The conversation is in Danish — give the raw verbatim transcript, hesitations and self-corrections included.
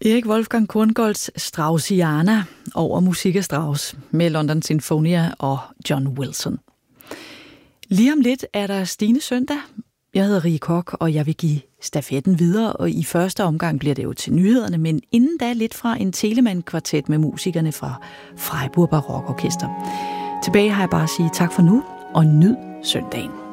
Erik Wolfgang Korngolds Straussiana over musik af Strauss med London Sinfonia og John Wilson. Lige om lidt er der Stine Søndag. Jeg hedder Rie Kok, og jeg vil give stafetten videre, og i første omgang bliver det jo til nyhederne, men inden da lidt fra en Telemann-kvartet med musikerne fra Freiburg Barokorkester. Tilbage har jeg bare at sige tak for nu, og nyd søndagen.